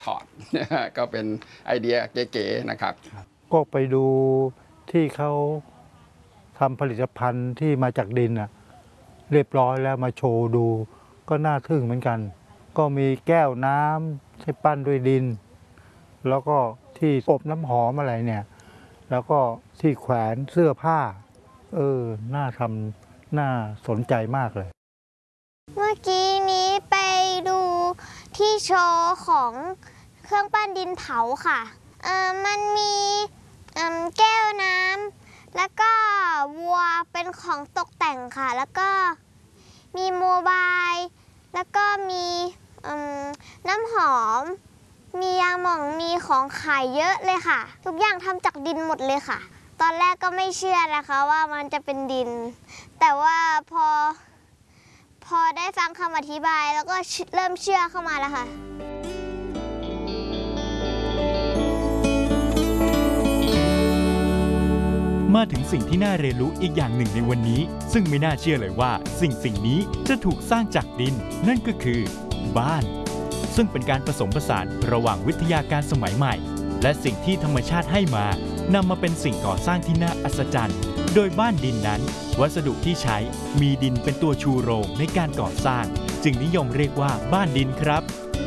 ถอด ก็เป็นไอเดียเก๋ๆนะครับก็ไปดูที่เขาทำผลิตภัณฑ์ที่มาจากดินเรียบร้อยแล้วมาโชว์ดูก็น่าทึ่งเหมือนกันก็มีแก้วน้ำที่ปั้นด้วยดินแล้วก็ที่อบน้ำหอมอะไรเนี่ยแล้วก็ที่แขวนเสื้อผ้าน่าทำน่าสนใจมากเลยเมื่อกี้นี้ไปดูที่โชว์ของเครื่องปั้นดินเผาค่ะมันมีแก้วน้ำแล้วก็วัวเป็นของตกแต่งค่ะแล้วก็มีโมบายแล้วก็มีน้ำหอมมียาหม่องมีของขายเยอะเลยค่ะทุกอย่างทำจากดินหมดเลยค่ะตอนแรกก็ไม่เชื่อนะคะว่ามันจะเป็นดินแต่ว่าพอได้ฟังคำอธิบายแล้วก็เริ่มเชื่อเข้ามาแล้วค่ะมาถึงสิ่งที่น่าเรียนรู้อีกอย่างหนึ่งในวันนี้ซึ่งไม่น่าเชื่อเลยว่าสิ่งนี้จะถูกสร้างจากดินนั่นก็คือบ้านซึ่งเป็นการผสมผสานระหว่างวิทยาการสมัยใหม่และสิ่งที่ธรรมชาติให้มานำมาเป็นสิ่งก่อสร้างที่น่าอัศจรรย์โดยบ้านดินนั้นวัสดุที่ใช้มีดินเป็นตัวชูโรงในการก่อสร้างจึงนิยมเรียกว่าบ้านดินครับ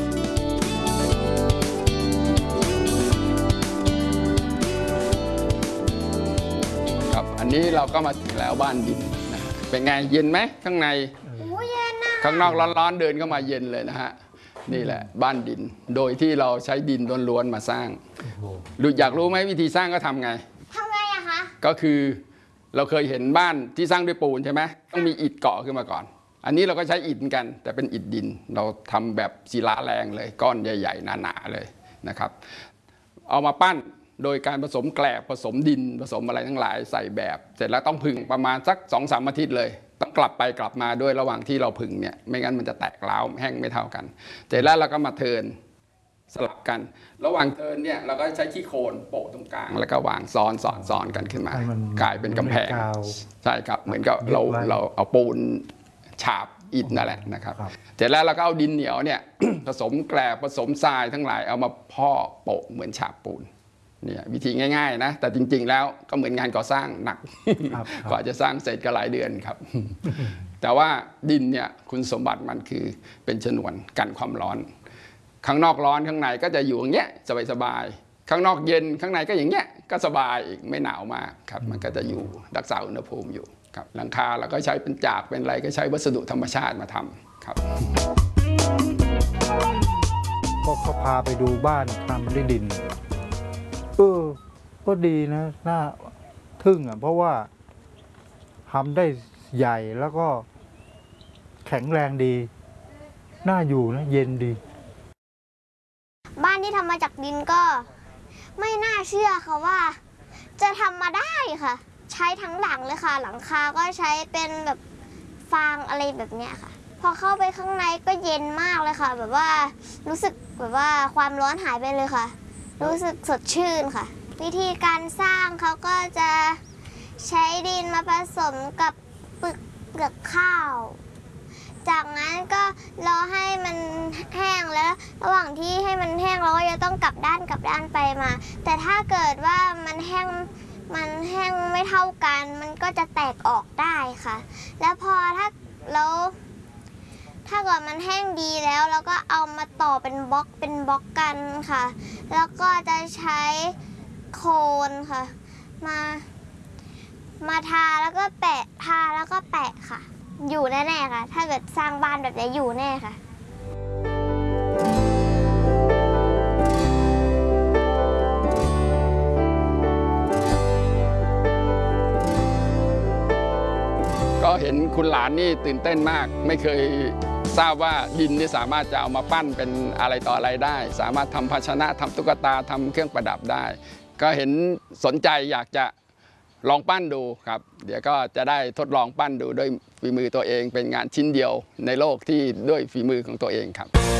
อันนี้เราก็มาถึงแล้วบ้านดินนะเป็นไงเย็นไหมข้างในเย็นนะข้างนอกร้อนๆเดินเข้ามาเย็นเลยนะฮะนี่แหละบ้านดินโดยที่เราใช้ดินล้วนๆมาสร้างอยากรู้ไหมวิธีสร้างก็ทำไงอะคะก็คือเราเคยเห็นบ้านที่สร้างด้วยปูนใช่ไหมต้องมีอิฐเกาะขึ้นมาก่อนอันนี้เราก็ใช้อิฐกันแต่เป็นอิฐดินเราทำแบบศิลาแรงเลยก้อนใหญ่ๆหนาๆเลยนะครับเอามาปั้นโดยการผสมแกลบผสมดินผสมอะไรทั้งหลายใส่แบบเสร็จแล้วต้องผึ่งประมาณสัก 2-3 อาทิตย์เลยต้องกลับไปกลับมาด้วยระหว่างที่เราผึ่งเนี่ยไม่งั้นมันจะแตกร้าวแห้งไม่เท่ากันเสร็จแล้วเราก็มาเทิร์นสลับกันระหว่างเทิร์นเนี่ยเราก็ใช้ขี้โคลนโปะตรงกลางแล้วก็วางซ้อนกันขึ้นมากลายเป็นกำแพงใช่ครับเหมือนกับเราเอาปูนฉาบอิฐนั่นแหละนะครับเสร็จแล้วเราก็เอาดินเหนียวเนี่ย ผสมแกลบผสมทรายทั้งหลายเอามาพ่อโปะเหมือนฉาบปูนเนี่ยวิธีง่ายๆนะแต่จริงๆแล้วก็เหมือนงานก่อสร้างหนัก กว่าจะสร้างเสร็จก็หลายเดือนครับ แต่ว่าดินเนี่ยคุณสมบัติมันคือเป็นฉนวนกันความร้อนข้างนอกร้อนข้างในก็จะอยู่อย่างเงี้ยสบายๆข้างนอกเย็นข้างในก็อย่างเงี้ยก็สบายอีกไม่หนาวมากครับมันก็จะอยู่รักษาอุณหภูมิอยู่ครับหลังคาเราก็ใช้เป็นจากเป็นอะไรก็ใช้วัสดุธรรมชาติมาทำครับก็เขาพาไปดูบ้านทำด้วยดินก็ดีนะน่าทึ่งเพราะว่าทำได้ใหญ่แล้วก็แข็งแรงดีน่าอยู่นะเย็นดีบ้านที่ทำมาจากดินก็ไม่น่าเชื่อค่ะว่าจะทำมาได้ค่ะใช้ทั้งหลังเลยค่ะหลังคาก็ใช้เป็นแบบฟางอะไรแบบเนี้ยค่ะพอเข้าไปข้างในก็เย็นมากเลยค่ะแบบว่ารู้สึกแบบว่าความร้อนหายไปเลยค่ะรู้สึกสดชื่นค่ะวิธีการสร้างเขาก็จะใช้ดินมาผสมกับเปลือกข้าวจากนั้นก็รอให้มันแห้งแล้วระหว่างที่ให้มันแห้งเราก็จะต้องกลับด้านไปมาแต่ถ้าเกิดว่ามันแห้งไม่เท่ากันมันก็จะแตกออกได้ค่ะแล้วพอถ้าเกิดมันแห้งดีแล้วเราก็เอามาต่อเป็นบล็อกกันค่ะแล้วก็จะใช้โคนค่ะมาทาแล้วก็แปะค่ะอยู่แน่ๆค่ะถ้าเกิดสร้างบ้านแบบนี้อยู่แน่ค่ะก็เห็นคุณหลานนี่ตื่นเต้นมากไม่เคยทราบว่าดินนี่สามารถจะเอามาปั้นเป็นอะไรต่ออะไรได้สามารถทำภาชนะทำตุ๊กตาทำเครื่องประดับได้ก็เห็นสนใจอยากจะลองปั้นดูครับเดี๋ยวก็จะได้ทดลองปั้นดูด้วยฝีมือตัวเองเป็นงานชิ้นเดียวในโลกที่ด้วยฝีมือของตัวเองครับ